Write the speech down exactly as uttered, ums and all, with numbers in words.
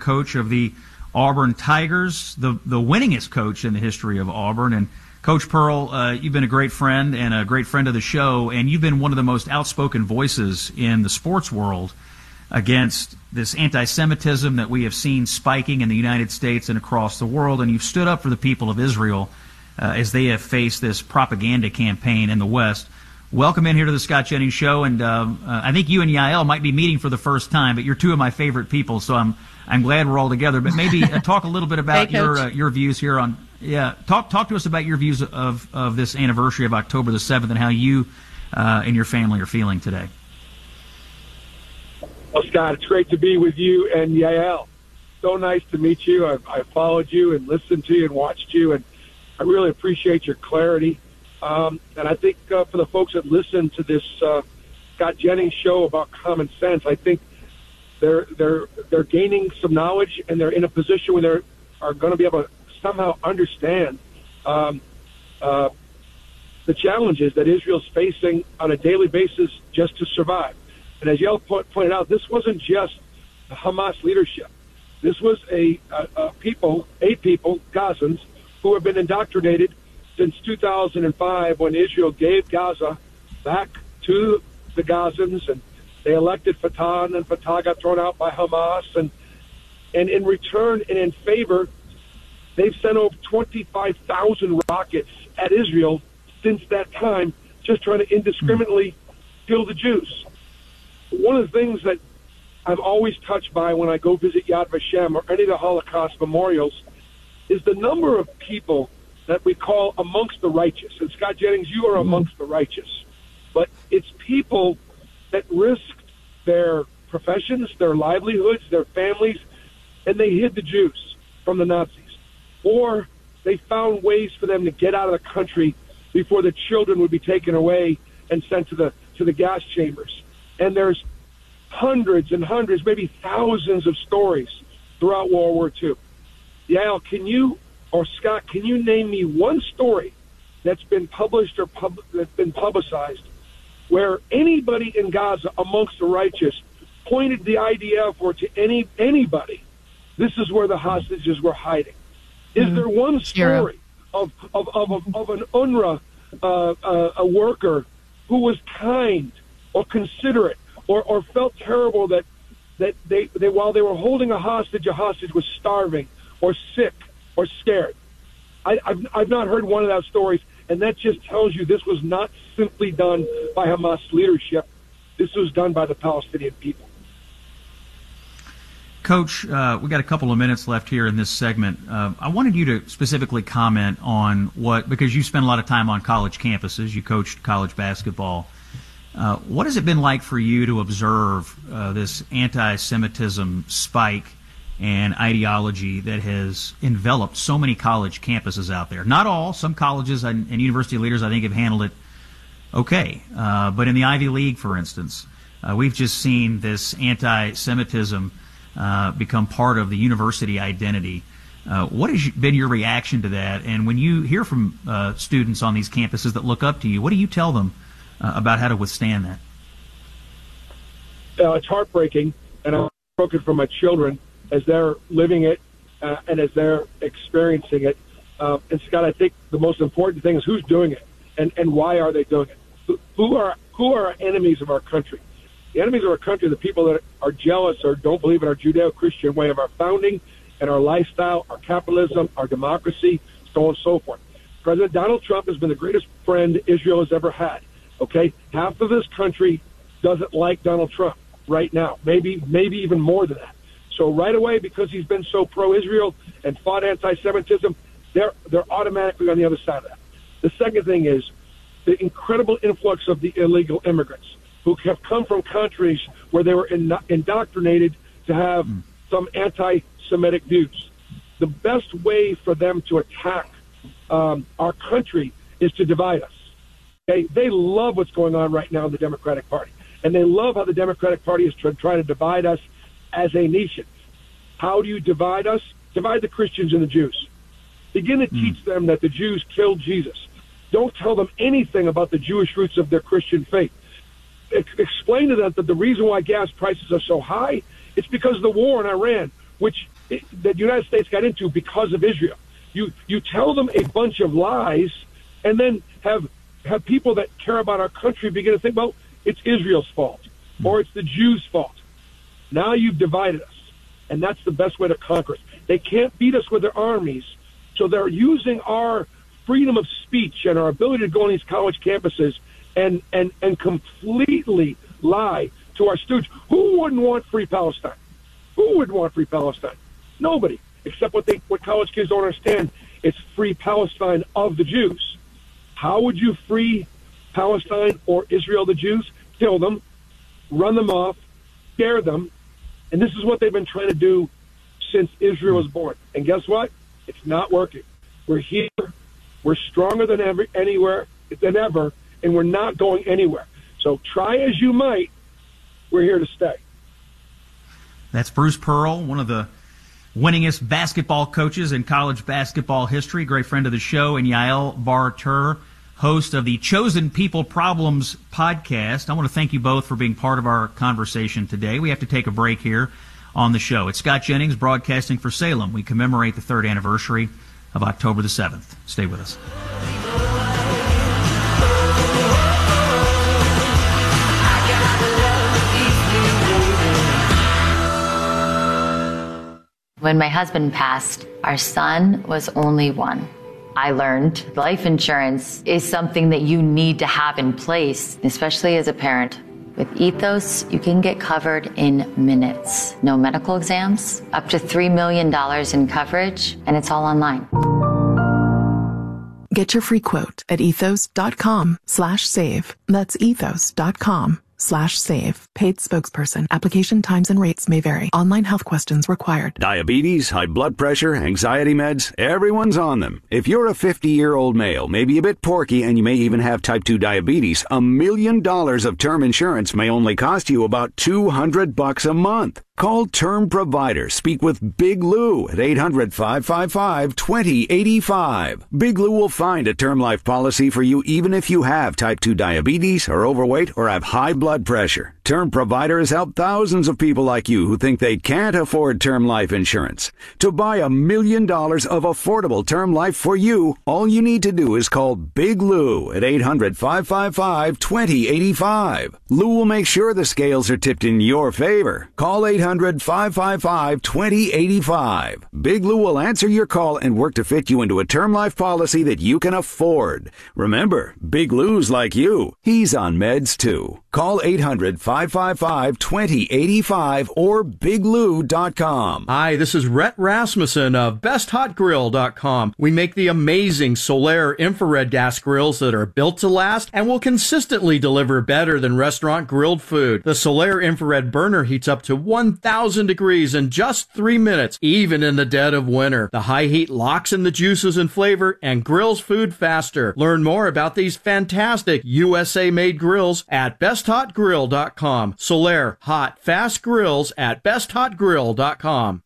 coach of the Auburn Tigers, the the winningest coach in the history of Auburn. And Coach Pearl, uh, you've been a great friend and a great friend of the show, and you've been one of the most outspoken voices in the sports world against this anti-Semitism that we have seen spiking in the United States and across the world. And you've stood up for the people of Israel uh, as they have faced this propaganda campaign in the West. Welcome in here to the Scott Jennings Show, and uh, uh, I think you and Yael might be meeting for the first time, but you're two of my favorite people, so I'm I'm glad we're all together. But maybe uh, talk a little bit about hey, your uh, your views here on yeah. Talk talk to us about your views of of this anniversary of October the seventh and how you uh, and your family are feeling today. Well, Scott, it's great to be with you and Yael. So nice to meet you. I've, I've followed you and listened to you and watched you, and I really appreciate your clarity. Um, and I think uh, for the folks that listen to this uh, Scott Jennings show about common sense, I think they're they're they're gaining some knowledge, and they're in a position where they are going to be able to somehow understand um, uh, the challenges that Israel's facing on a daily basis just to survive. And as Yael po- pointed out, this wasn't just the Hamas leadership. This was a, a, a people, a people, Gazans, who have been indoctrinated since two thousand five, when Israel gave Gaza back to the Gazans, and they elected Fatah, and then Fatah got thrown out by Hamas, and and in return and in favor, they've sent over twenty-five thousand rockets at Israel since that time, just trying to indiscriminately kill the Jews. One of the things that I'm always touched by when I go visit Yad Vashem or any of the Holocaust memorials is the number of people that we call amongst the righteous. And Scott Jennings, you are amongst the righteous. But it's people that risked their professions, their livelihoods, their families, and they hid the Jews from the Nazis. Or they found ways for them to get out of the country before the children would be taken away and sent to the to the gas chambers. And there's hundreds and hundreds, maybe thousands of stories throughout World War Two. Yael, can you or Scott, can you name me one story that's been published or pub- that's been publicized where anybody in Gaza amongst the righteous pointed the I D F or to any anybody, this is where the hostages were hiding? Is mm-hmm. there one story of of, of, of, of an UNRWA uh, uh, a worker who was kind or considerate or, or felt terrible that that they, they while they were holding a hostage, a hostage was starving or sick or scared? I, I've, I've not heard one of those stories, and that just tells you this was not simply done by Hamas leadership. This was done by the Palestinian people. Coach, uh, we got a couple of minutes left here in this segment. Uh, I wanted you to specifically comment on what, because you spent a lot of time on college campuses, you coached college basketball. Uh, what has it been like for you to observe uh, this anti-Semitism spike and ideology that has enveloped so many college campuses out there? Not all. Some colleges and, and university leaders, I think, have handled it okay. Uh, but in the Ivy League, for instance, uh, we've just seen this anti-Semitism uh, become part of the university identity. Uh, what has been your reaction to that? And when you hear from uh, students on these campuses that look up to you, what do you tell them uh, about how to withstand that? Uh, it's heartbreaking, and I'm broken for my children as they're living it uh, and as they're experiencing it. Uh, and Scott, I think the most important thing is who's doing it and, and why are they doing it? Who, who are who are our enemies of our country? The enemies of our country are the people that are jealous or don't believe in our Judeo-Christian way of our founding and our lifestyle, our capitalism, our democracy, so on and so forth. President Donald Trump has been the greatest friend Israel has ever had. Okay, half of this country doesn't like Donald Trump right now, maybe maybe even more than that. So right away, because he's been so pro-Israel and fought anti-Semitism, they're they're automatically on the other side of that. The second thing is the incredible influx of the illegal immigrants who have come from countries where they were in, indoctrinated to have mm. some anti-Semitic views. The best way for them to attack um, our country is to divide us. Okay? They love what's going on right now in the Democratic Party, and they love how the Democratic Party is trying to divide us as a nation. How do you divide us? Divide the Christians and the Jews. Begin to mm. teach them that the Jews killed Jesus. Don't tell them anything about the Jewish roots of their Christian faith. Ex- explain to them that the reason why gas prices are so high is because of the war in Iran, which it, that the United States got into because of Israel. You you tell them a bunch of lies, and then have have people that care about our country begin to think, well, it's Israel's fault, or it's the Jews' fault. Now you've divided us, and that's the best way to conquer us. They can't beat us with their armies, so they're using our freedom of speech and our ability to go on these college campuses and, and, and completely lie to our students. Who wouldn't want free Palestine? Who would want free Palestine? Nobody, except what they what college kids don't understand. It's free Palestine of the Jews. How would you free Palestine or Israel, the Jews? Kill them, run them off, scare them, and this is what they've been trying to do since Israel was born. And guess what? It's not working. We're here. We're stronger than ever, anywhere than ever, and we're not going anywhere. So try as you might, we're here to stay. That's Bruce Pearl, one of the winningest basketball coaches in college basketball history, great friend of the show, and Yael Bar-Tur, host of the Chosen People Problems podcast. I want to thank you both for being part of our conversation today. We have to take a break here on the show. It's Scott Jennings broadcasting for Salem. We commemorate the third anniversary of October the seventh. Stay with us. When my husband passed, our son was only one. I learned life insurance is something that you need to have in place, especially as a parent. With Ethos, you can get covered in minutes. No medical exams, up to three million dollars in coverage, and it's all online. Get your free quote at ethos.com slash save. That's ethos.com slash save. Paid spokesperson. Application times and rates may vary. Online health questions required. Diabetes, high blood pressure, anxiety meds, everyone's on them. If you're a fifty-year-old male, maybe a bit porky, and you may even have type two diabetes, a million dollars of term insurance may only cost you about two hundred bucks a month. Call Term Provider. Speak with Big Lou at eight hundred, five five five, two zero eight five. Big Lou will find a term life policy for you even if you have type two diabetes, are overweight, or have high blood pressure. Term Provider has helped thousands of people like you who think they can't afford term life insurance. To buy a million dollars of affordable term life for you, all you need to do is call Big Lou at eight hundred, five five five, two zero eight five. Lou will make sure the scales are tipped in your favor. Call eight hundred, five five five, two zero eight five. Big Lou will answer your call and work to fit you into a term life policy that you can afford. Remember, Big Lou's like you. He's on meds too. Call eight hundred, five five five, two zero eight five or big lou dot com. Hi, this is Rhett Rasmussen of best hot grill dot com. We make the amazing Solaire infrared gas grills that are built to last and will consistently deliver better than restaurant grilled food. The Solaire infrared burner heats up to one thousand degrees in just three minutes, even in the dead of winter. The high heat locks in the juices and flavor and grills food faster. Learn more about these fantastic U S A-made grills at best hot grill dot com. Solaire, hot, fast grills at best hot grill dot com.